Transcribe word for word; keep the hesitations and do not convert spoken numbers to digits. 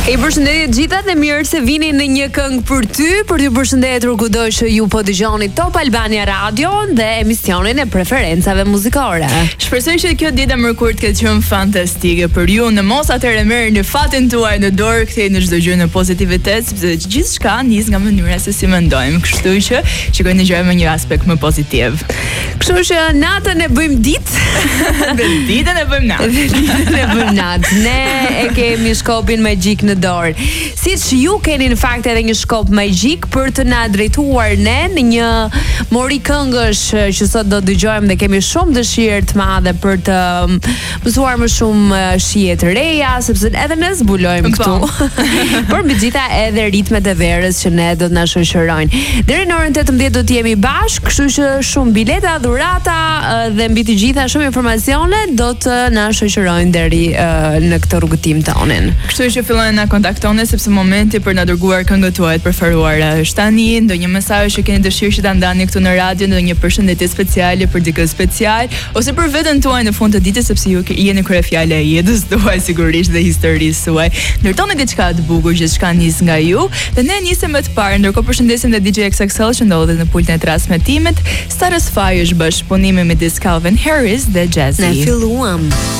E përshëndetje gjitha dhe mirë se vini në një këngë për ty, për t'ju përshëndetur kudo që ju po dëgjoni Top Albania Radio dhe emisionin e preferencave muzikore. Shpresoj që kjo ditë e mërkurt këtë qenë fantastike për ju. Në mos atëherë merrni fatin tuaj në dorë, kthejeni çdo gjë në pozitivitet, sepse gjithçka nis nga mënyra se si mendojmë. Kështu që shikojeni gjërat me një aspekt më pozitiv. Kështu që natën e bëjmë ditë, dhe ditën e bëjmë natë. Dhe ditën e bëjmë natë. Ne e kemi shkopin magjik në dorë. Siç ju keni në fakt edhe një shkop magjik për të na drejtuar ne në një mori këngësh që sot do dëgjojmë dhe kemi shumë dëshirë të madhe për të mësuar më shumë shije të reja, sepse edhe ne zbulojmë këtu. Por megjithatë edhe ritmet e verës që ne do të na shoqërojnë. Deri në orën tetëmbëdhjetë do të jemi bashkë, kështu që shumë bileta, dhurata dhe mbi të gjitha shumë informacione do të na shoqërojnë deri në këtë rrugëtim tonin. Kështu që fillojnë na kontaktoni sepse momenti për na dërguar këngët tuaja të preferuara është tani, ndonjë mesazh që keni dëshirë që ta ndani këtu në radio, ndonjë përshëndetje speciale për dikë special ose për veten tuaj në fund të ditës, sepse ju jeni kryefjala e jetës tuaj sigurisht dhe historisë suaj. Ndërtoni diçka të bukur, gjithçka nis nga ju dhe ne nisim me të parë. Ndërkohë përshëndesim dhe D J X X L që ndodhet në pultin e transmetimit. Status Fire është bashkëpunimi midis Calvin Harris dhe Jazzy. Ne filluam.